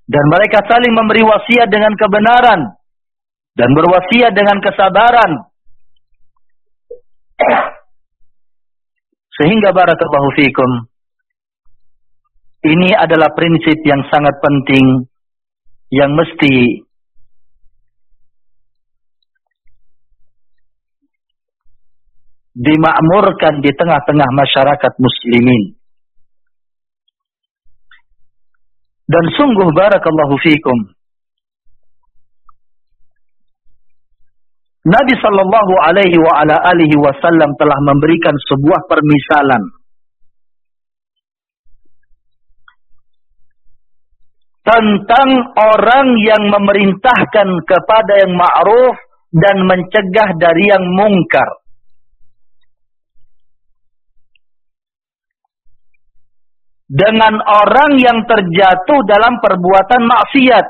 Dan mereka saling memberi wasiat dengan kebenaran dan berwasiat dengan kesabaran. Sehingga barakallahu fikum, ini adalah prinsip yang sangat penting yang mesti dimakmurkan di tengah-tengah masyarakat muslimin. Dan sungguh barakallahu fikum, Nabi sallallahu alaihi wa ala alihi wasallam telah memberikan sebuah permisalan tentang orang yang memerintahkan kepada yang ma'ruf dan mencegah dari yang mungkar. Dengan orang yang terjatuh dalam perbuatan maksiat.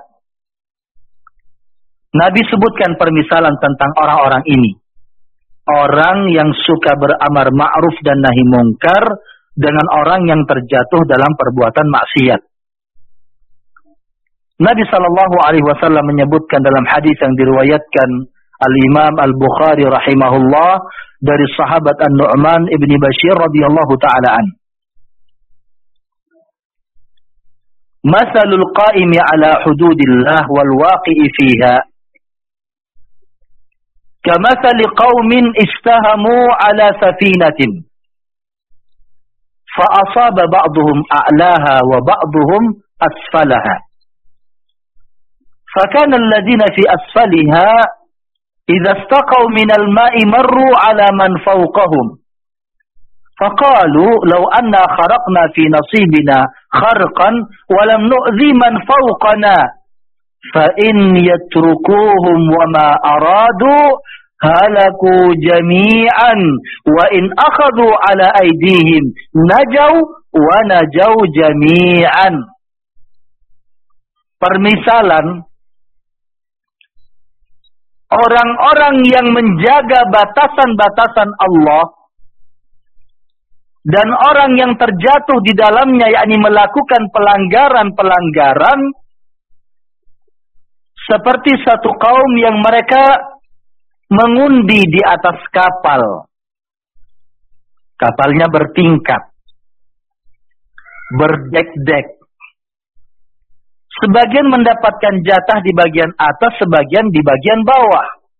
Nabi sebutkan permisalan tentang orang-orang ini. Orang yang suka beramar ma'ruf dan nahi mungkar dengan orang yang terjatuh dalam perbuatan maksiat. Nabi SAW menyebutkan dalam hadis yang diriwayatkan Al-Imam Al-Bukhari rahimahullah dari sahabat An-Nu'man ibni Bashir radhiyallahu ta'ala an. Masalul qa'imi ala hududillah wal waqi'i fiha kamathali qaumin istahamu ala safinatin fa asaba ba'duhum a'laha wa ba'duhum asfalaha. فكان الذين في أسفلها إذا استقوا من الماء مروا على من فوقهم فقالوا لو أنا خرقنا في نصيبنا خرقا ولم نؤذي من فوقنا فإن يتركوهم وما أرادوا هلكوا جميعا وإن أخذوا على أيديهم نجوا ونجوا جميعا. Permisalan orang-orang yang menjaga batasan-batasan Allah dan orang yang terjatuh di dalamnya, yakni melakukan pelanggaran-pelanggaran, seperti satu kaum yang mereka mengundi di atas kapal. Kapalnya bertingkat, berdek-dek. Sebagian mendapatkan jatah di bagian atas, sebagian di bagian bawah.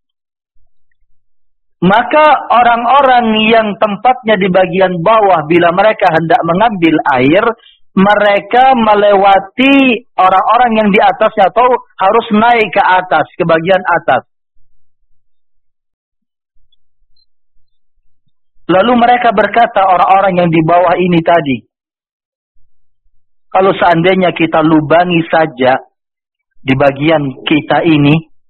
Maka orang-orang yang tempatnya di bagian bawah, bila mereka hendak mengambil air, mereka melewati orang-orang yang di atasnya atau harus naik ke atas, ke bagian atas. Lalu mereka berkata, orang-orang yang di bawah ini tadi, kalau seandainya kita lubangi saja di bagian kita ini,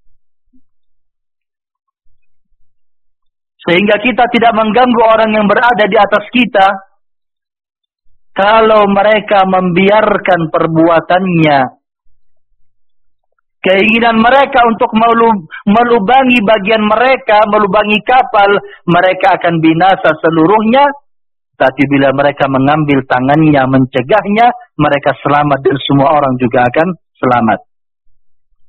sehingga kita tidak mengganggu orang yang berada di atas kita, kalau mereka membiarkan perbuatannya, keinginan mereka untuk melubangi bagian mereka, melubangi kapal, mereka akan binasa seluruhnya. Tapi bila mereka mengambil tangannya, mencegahnya, mereka selamat dan semua orang juga akan selamat.